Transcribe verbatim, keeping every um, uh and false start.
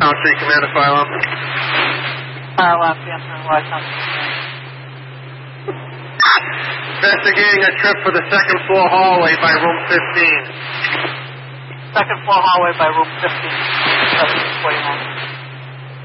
Count three, Commander Fire Alarm. Fire alarm, answer why Count Investigating a trip for the second floor hallway by room fifteen. Second floor hallway by room fifteen, seven forty-nine.